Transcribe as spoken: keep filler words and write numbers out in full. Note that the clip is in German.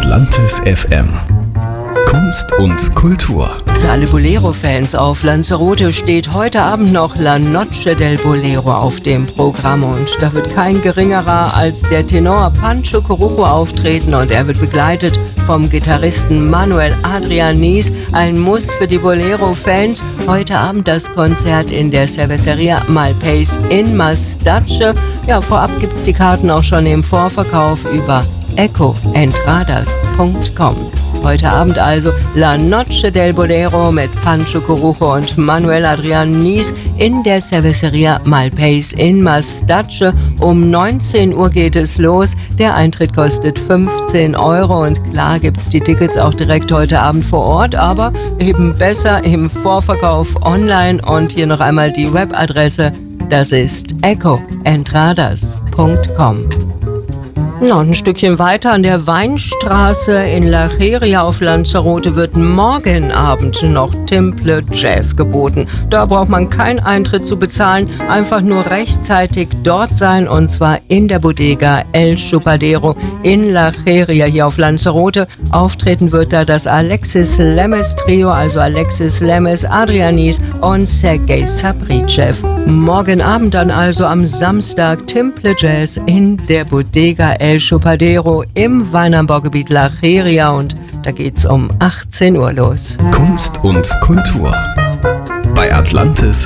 Atlantis F M. Kunst und Kultur. Für alle Bolero-Fans auf Lanzarote steht heute Abend noch La Noche del Bolero auf dem Programm. Und da wird kein geringerer als der Tenor Pancho Corujo auftreten. Und er wird begleitet vom Gitarristen Manuel Adrianís. Ein Muss für die Bolero-Fans. Heute Abend das Konzert in der Cerveceria Malpace in Mastache. Ja, vorab gibt es die Karten auch schon im Vorverkauf über eco entradas punkt com. Heute Abend also La Noche del Bolero mit Pancho Corujo und Manuel Adrianís in der Cerveceria Malpace in Mastache. Um neunzehn Uhr geht es los. Der Eintritt kostet fünfzehn Euro und klar gibt es die Tickets auch direkt heute Abend vor Ort, aber eben besser im Vorverkauf online. Und hier noch einmal die Webadresse, das ist eco entradas punkt com. Ja, und ein Stückchen weiter an der Weinstraße in La Jeria auf Lanzarote wird morgen Abend noch Timple Jazz geboten. Da braucht man keinen Eintritt zu bezahlen, einfach nur rechtzeitig dort sein, und zwar in der Bodega El Chupadero in La Jeria hier auf Lanzarote. Auftreten wird da das Alexis Lemes Trio, also Alexis Lemes, Adrianís und Sergei Sabrichev. Morgen Abend dann also am Samstag Timple Jazz in der Bodega El Chupadero im Weinanbaugebiet La Jeria, und da geht's um achtzehn Uhr los. Kunst und Kultur bei Atlantis